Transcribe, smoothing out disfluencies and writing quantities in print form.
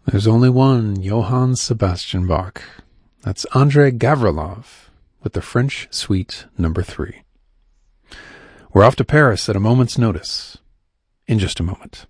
There's only one Johann Sebastian Bach. That's Andrei Gavrilov with the French Suite No. 3. We're off to Paris at a moment's notice in just a moment.